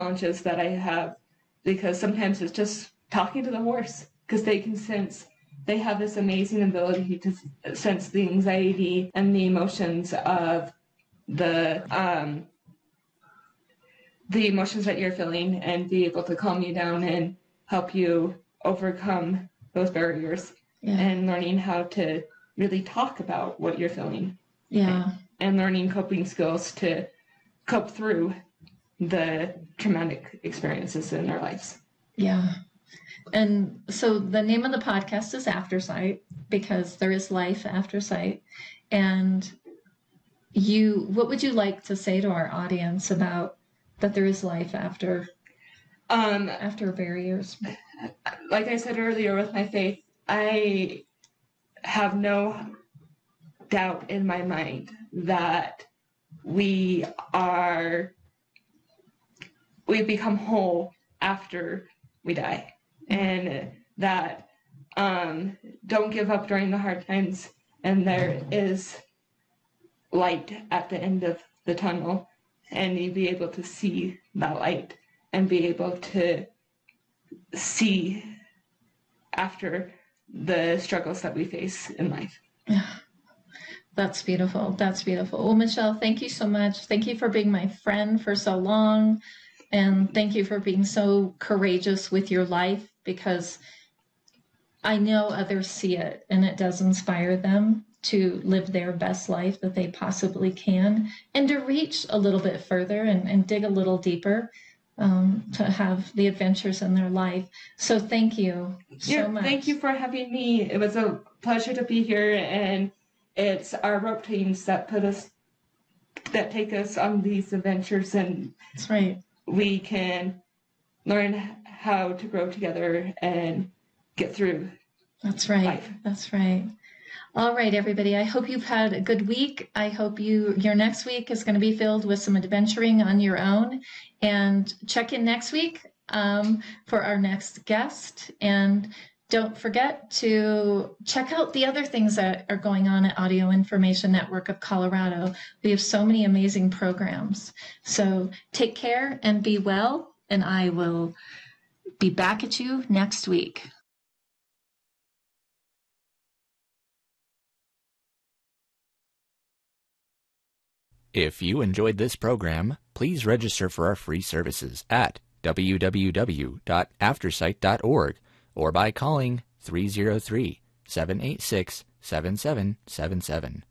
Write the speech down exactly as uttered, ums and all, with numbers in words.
challenges that I have, because sometimes it's just talking to the horse, because they can sense, they have this amazing ability to sense the anxiety and the emotions of the um, the emotions that you're feeling, and be able to calm you down and help you overcome those barriers. Yeah. And learning how to really talk about what you're feeling. Yeah. And, and learning coping skills to cope through the traumatic experiences in their lives. Yeah. And so the name of the podcast is After Sight, because there is life after sight. And you, what would you like to say to our audience about that there is life after, um, after barriers? Like I said earlier with my faith, I have no doubt in my mind that we are, we become whole after we die. And that um, don't give up during the hard times, and there is light at the end of the tunnel, and you be able to see that light and be able to see after the struggles that we face in life. Yeah. That's beautiful. That's beautiful. Well, Michelle, thank you so much. Thank you for being my friend for so long. And thank you for being so courageous with your life, because I know others see it and it does inspire them to live their best life that they possibly can, and to reach a little bit further and, and dig a little deeper, um, to have the adventures in their life. So thank you so yeah, much. Thank you for having me. It was a pleasure to be here, and it's our rope teams that put us, that take us on these adventures, and that's right. We can learn how to grow together and get through. That's right. Life. That's right. All right, everybody. I hope you've had a good week. I hope you your next week is going to be filled with some adventuring on your own. And check in next week um, for our next guest. And don't forget to check out the other things that are going on at Audio Information Network of Colorado. We have so many amazing programs. So take care and be well. And I will be back at you next week. If you enjoyed this program, please register for our free services at w w w dot aftersight dot org or by calling three oh three, seven eight six, seven seven seven seven.